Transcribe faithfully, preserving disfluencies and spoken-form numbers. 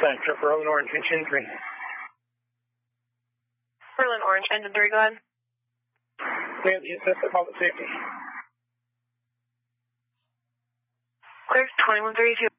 Thanks, for Berlin Orange, engine three. Berlin Orange, engine three, go ahead. Yeah, the assist at public safety. Clear, twenty-one thirty-two.